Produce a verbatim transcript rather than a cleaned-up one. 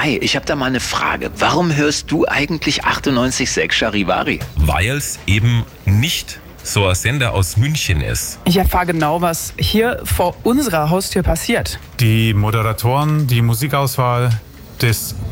Hi, ich habe da mal eine Frage. Warum hörst du eigentlich achtundneunzig Komma sechs Charivari? Weil es eben nicht so ein Sender aus München ist. Ich erfahre genau, was hier vor unserer Haustür passiert. Die Moderatoren, die Musikauswahl, das